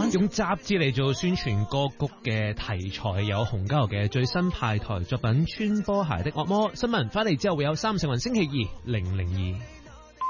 用雜誌嚟做宣傳歌曲嘅題材，有洪嘉豪嘅最新派台作品《穿波鞋的惡魔》。新聞翻嚟之後會有三成雲星期二002。